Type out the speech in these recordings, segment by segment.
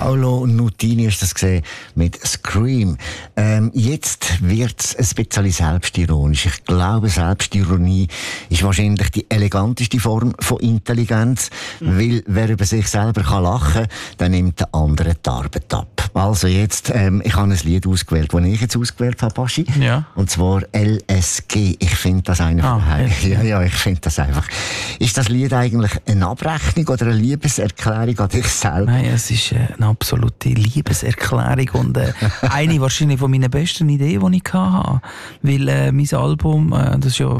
Paolo Nutini ist das gesehen mit Scream. Jetzt wird's ein bisschen selbstironisch. Ich glaube, Selbstironie ist wahrscheinlich die eleganteste Form von Intelligenz, weil wer über sich selber kann lachen, dann nimmt der andere die Arbeit ab. Also jetzt, ich habe ein Lied ausgewählt, das ich jetzt ausgewählt habe, Baschi. Ja. Und zwar LSG. Ich finde das einfach... Ja, ich finde das einfach... Ist das Lied eigentlich eine Abrechnung oder eine Liebeserklärung an dich selber? Nein, es ist eine absolute Liebeserklärung und eine wahrscheinlich von meinen besten Ideen, die ich hatte. Weil mein Album, das ist ja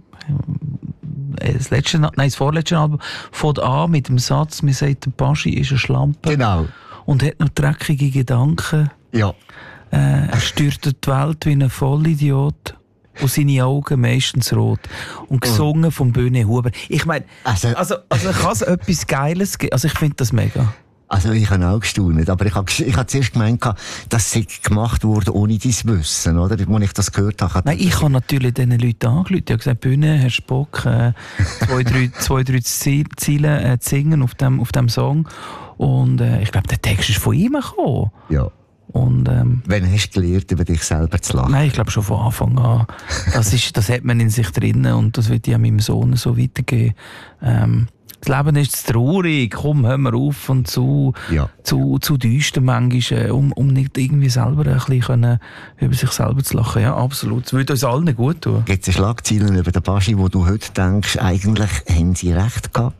das vorletzte Album, fängt an mit dem Satz, mir sagt, der Baschi ist eine Schlampe. Genau. Und hat noch dreckige Gedanken. Ja. Er steuert die Welt wie ein Vollidiot. Und seine Augen meistens rot. Und gesungen von Böhne Huber. Ich meine, also kann es etwas Geiles geben? Also ich finde das mega. Also ich habe auch gestaunt, aber ich habe zuerst gemeint, dass sie gemacht wurde ohne dein Wissen, oder? Als ich das gehört habe. Nein, ich habe natürlich diesen Leuten angerufen. Ich habe gesagt, Bühne, Herr Spock, zwei, drei Ziele zu singen auf dem Song. Und ich glaube, der Text ist von ihm gekommen. Ja. Und, wann hast du gelernt, über dich selber zu lachen? Nein, ich glaube schon von Anfang an. Das hat man in sich drin und das wird ja meinem Sohn so weitergeben. Das Leben ist zu traurig, komm, hör mal auf und zu düster manchmal, um nicht irgendwie selber ein bisschen über sich selber zu lachen. Ja, absolut. Das würde uns allen gut tun. Gibt es Schlagzeilen über den Baschi, wo du heute denkst, eigentlich haben sie recht gehabt?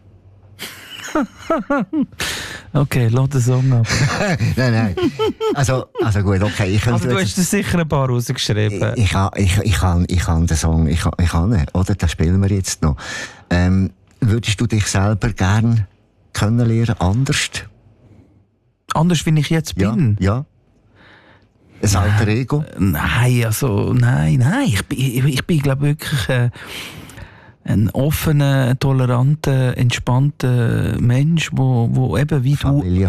Okay, lass den Song ab. Nein. Also gut, okay. Also du hast sicher ein paar rausgeschrieben. Ich habe den Song, ich habe ihn, oder? Den spielen wir jetzt noch. Würdest du dich selber gern kennenlernen, anders? Anders, wie ich jetzt bin? Ja. Ein alter Ego? Nein. Ich bin glaube wirklich ein offener, toleranter, entspannter Mensch, wo eben wie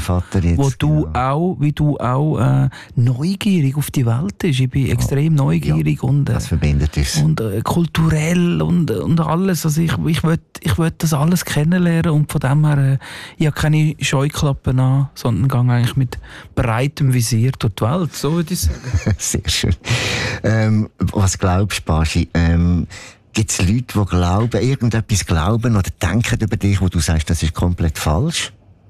du auch neugierig auf die Welt bist. Ich bin extrem neugierig und das verbindet uns. Und kulturell und alles. Also ich will das alles kennenlernen und von dem her ich habe keine Scheuklappen an, sondern gehe eigentlich mit breitem Visier durch die Welt. So würde ich sagen. Sehr schön. Was glaubst du, Baschi? Gibt es Leute, die irgendetwas glauben oder denken über dich, wo du sagst, das ist komplett falsch?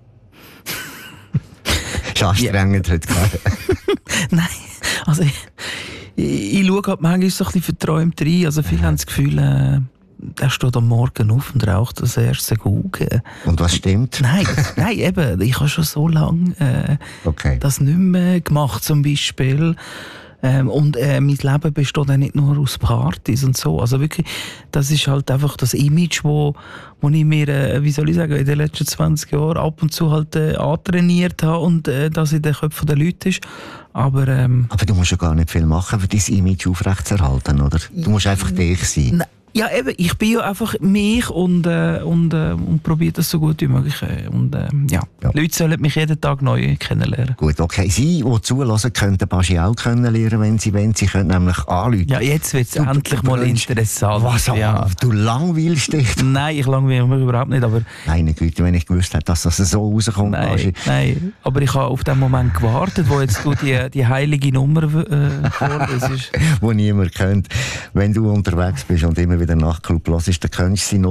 Ist anstrengend heute gerade. Nein, also ich schaue halt manchmal so ein bisschen verträumt rein. Also viele haben das Gefühl, er steht am Morgen auf und raucht das erste Gugge. Und was stimmt? Nein, eben, ich habe schon so lange das nicht mehr gemacht, zum Beispiel. Und mein Leben besteht auch nicht nur aus Partys und so. Also wirklich, das ist halt einfach das Image, wo ich mir, wie soll ich sagen, in den letzten 20 Jahren ab und zu halt antrainiert habe und das in den Köpfen der Leute ist. Aber du musst ja gar nicht viel machen, für dein Image aufrechtzuerhalten, oder? Du musst einfach dich sein. Ja, eben, ich bin ja einfach mich und probiere das so gut wie möglich. Leute sollen mich jeden Tag neu kennenlernen. Gut, okay. Sie, die zulassen, können den Baschi auch kennenlernen, wenn sie wollen. Sie können nämlich anrufen. Ja, jetzt wird es endlich mal interessant. Was? Ja. Du langweilst dich? Nein, ich langweile mich überhaupt nicht. Aber meine Güte, wenn ich gewusst hätte, dass das so rauskommt, Baschi. Nein, aber ich habe auf den Moment gewartet, wo jetzt du die heilige Nummer vorlesest. Wo niemand kennt. Wenn du unterwegs bist und immer wieder Nachtclub hörst, dann könntest du sie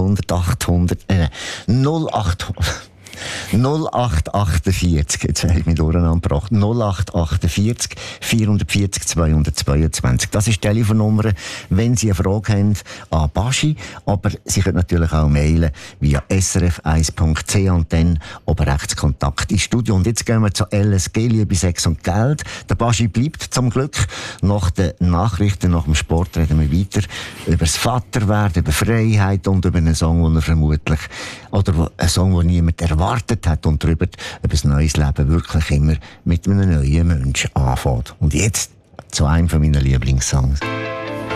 0848, jetzt habe ich mich durcheinander gebracht, 0848 440 222. Das ist die Telefonnummer, wenn Sie eine Frage haben an Baschi, aber Sie können natürlich auch mailen via srf1.ch und dann oben rechts Kontakt ins Studio. Und jetzt gehen wir zu LSG, Liebe, Sex und Geld. Der Baschi bleibt zum Glück. Nach den Nachrichten, nach dem Sport reden wir weiter über das Vaterwerden, über Freiheit und über einen Song, den er vermutlich, oder einen Song, den niemand erwartet hat und darüber, ob ein neues Leben wirklich immer mit einem neuen Menschen anfängt. Und jetzt zu einem meiner Lieblingssongs.